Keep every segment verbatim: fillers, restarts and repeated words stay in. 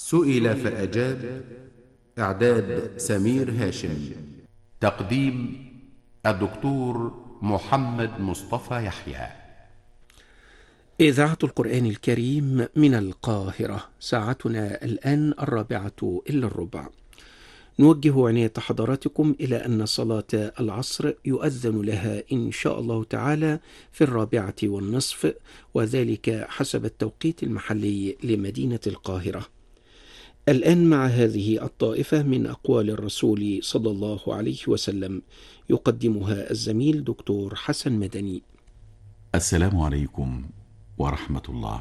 سئل فأجاب. إعداد سمير هاشم. تقديم الدكتور محمد مصطفى يحيى. إذاعة القرآن الكريم من القاهرة، ساعتنا الآن الرابعة إلا الربع. نوجه عناية حضراتكم إلى أن صلاة العصر يؤذن لها إن شاء الله تعالى في الرابعة والنصف، وذلك حسب التوقيت المحلي لمدينة القاهرة. الآن مع هذه الطائفة من أقوال الرسول صلى الله عليه وسلم، يقدمها الزميل دكتور حسن مدني. السلام عليكم ورحمة الله.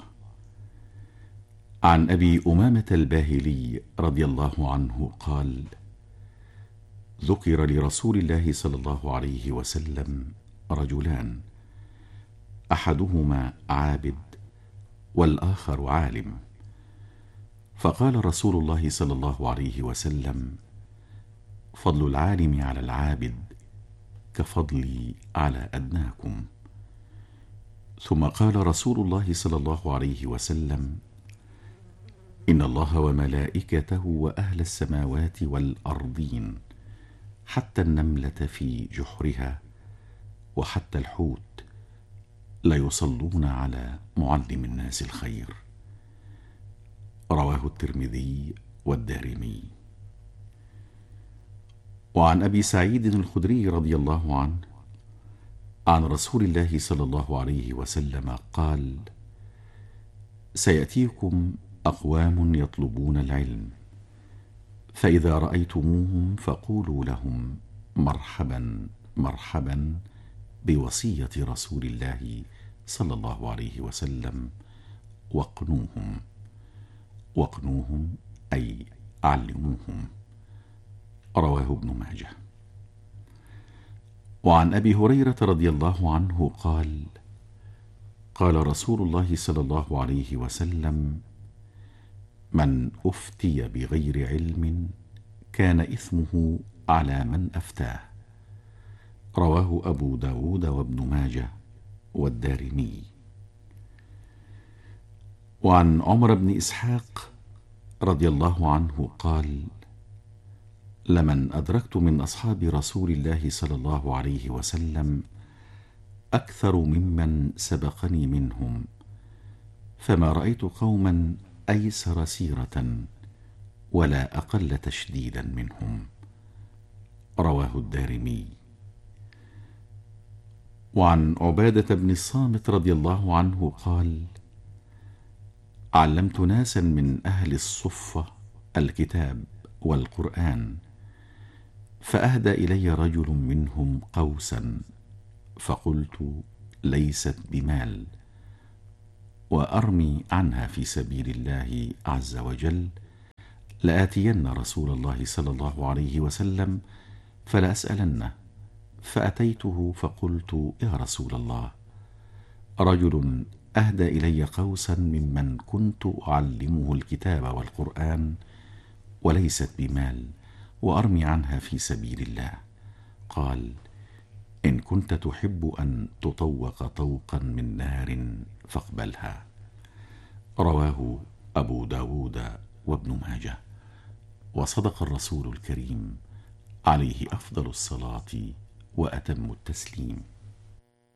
عن أبي أمامة الباهلي رضي الله عنه قال: ذكر لرسول الله صلى الله عليه وسلم رجلان، أحدهما عابد والآخر عالم، فقال رسول الله صلى الله عليه وسلم: فضل العالم على العابد كفضلي على أدناكم. ثم قال رسول الله صلى الله عليه وسلم: إن الله وملائكته وأهل السماوات والأرضين حتى النملة في جحرها وحتى الحوت ليصلون على معلم الناس الخير. رواه الترمذي والدارمي. وعن أبي سعيد الخدري رضي الله عنه عن رسول الله صلى الله عليه وسلم قال: سيأتيكم أقوام يطلبون العلم، فإذا رأيتموهم فقولوا لهم مرحبا مرحبا بوصية رسول الله صلى الله عليه وسلم، واقنوهم. واقنوهم أي علموهم. رواه ابن ماجه. وعن أبي هريرة رضي الله عنه قال: قال رسول الله صلى الله عليه وسلم: من أفتي بغير علم كان إثمه على من أفتاه. رواه أبو داود وابن ماجه والدارمي. وعن عمر بن إسحاق رضي الله عنه قال: لمن أدركت من أصحاب رسول الله صلى الله عليه وسلم أكثر ممن سبقني منهم، فما رأيت قوما أيسر سيرة ولا أقل تشديدا منهم. رواه الدارمي. وعن عبادة بن الصامت رضي الله عنه قال: علمت ناسا من أهل الصفة الكتاب والقرآن، فأهدى إلي رجل منهم قوسا، فقلت: ليست بمال، وأرمي عنها في سبيل الله عز وجل، لآتين رسول الله صلى الله عليه وسلم فلأسألنه. فأتيته فقلت: يا رسول الله، رجل أهدى إلي قوسا ممن كنت أعلمه الكتاب والقرآن، وليست بمال، وأرمي عنها في سبيل الله. قال: إن كنت تحب أن تطوق طوقا من نار فاقبلها. رواه أبو داود وابن ماجه. وصدق الرسول الكريم عليه أفضل الصلاة وأتم التسليم.